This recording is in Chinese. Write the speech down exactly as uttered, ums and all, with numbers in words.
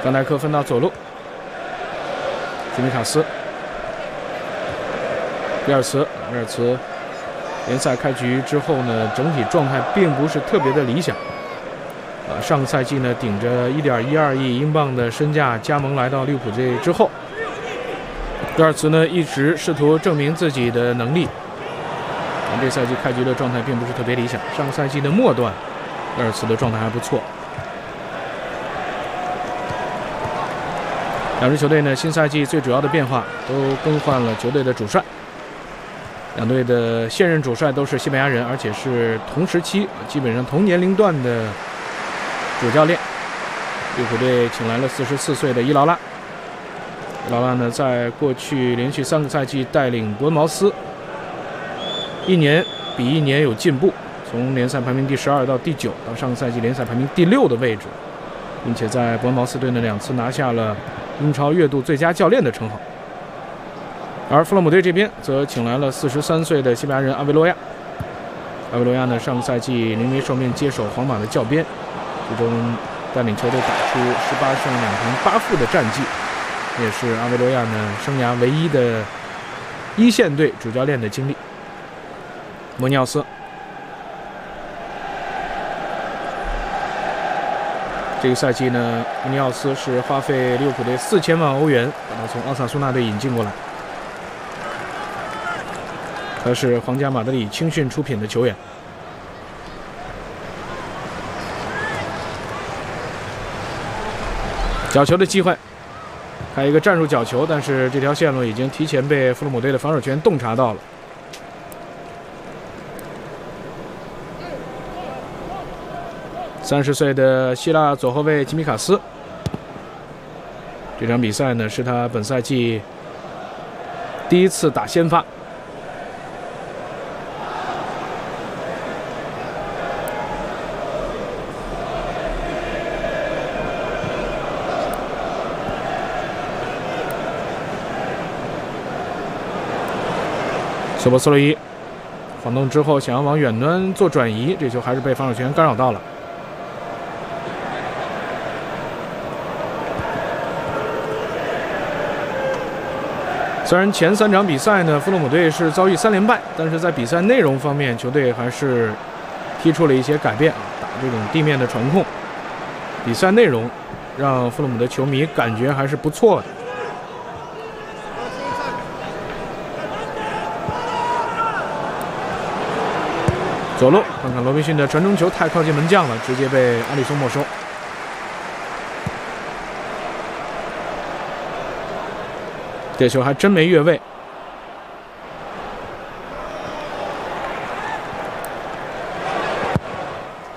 范戴克分到左路，吉米卡斯，比尔茨，比尔茨联赛开局之后呢，整体状态并不是特别的理想。啊，上个赛季呢，顶着一点一二亿英镑的身价加盟来到利物浦队之后，比尔茨呢一直试图证明自己的能力。但这赛季开局的状态并不是特别理想。上个赛季的末段，比尔茨的状态还不错。两支球队呢，新赛季最主要的变化都更换了球队的主帅。两队的现任主帅都是西班牙人，而且是同时期、基本上同年龄段的主教练。利物浦队请来了四十四岁的伊劳拉。伊劳拉呢，在过去连续三个赛季带领伯恩茅斯，一年比一年有进步，从联赛排名第十二到第九，到上个赛季联赛排名第六的位置，并且在伯恩茅斯队呢两次拿下了英超月度最佳教练的称号。而弗洛姆队这边则请来了四十三岁的西班牙人阿维罗亚。阿维罗亚呢，上个赛季临危受命接手皇马的教鞭，最终带领球队打出十八胜两平八负的战绩，也是阿维罗亚呢生涯唯一的一线队主教练的经历。莫尼奥斯，这个赛季呢，莫尼奥斯是花费利物浦队四千万欧元把他从奥萨苏纳队引进过来。他是皇家马德里青训出品的球员。角球的机会，还有一个战术角球，但是这条线路已经提前被弗洛姆队的防守权洞察到了。三十岁的希腊左后卫吉米卡斯，这场比赛呢是他本赛季第一次打先发。索博斯洛伊晃动之后，想要往远端做转移，这球还是被防守权干扰到了。虽然前三场比赛呢，弗洛姆队是遭遇三连败，但是在比赛内容方面，球队还是踢出了一些改变啊，打这种地面的传控，比赛内容让弗洛姆的球迷感觉还是不错的。左路，看看罗宾逊的传中球太靠近门将了，直接被阿里松没收。这球还真没越位，